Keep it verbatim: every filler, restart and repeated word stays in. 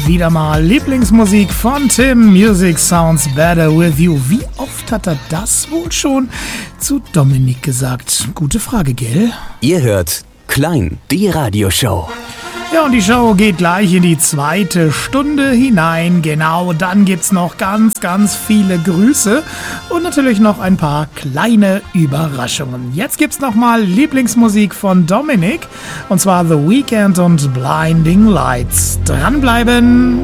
wieder mal Lieblingsmusik von Tim. Music sounds better with you. Wie oft hat er das wohl schon zu Dominik gesagt? Gute Frage, gell? Ihr hört Klein, die Radioshow. Ja, und die Show geht gleich in die zweite Stunde hinein. Genau, dann gibt's noch ganz, ganz viele Grüße und natürlich noch ein paar kleine Überraschungen. Jetzt gibt's nochmal Lieblingsmusik von Dominik, und zwar The Weeknd und Blinding Lights. Dranbleiben!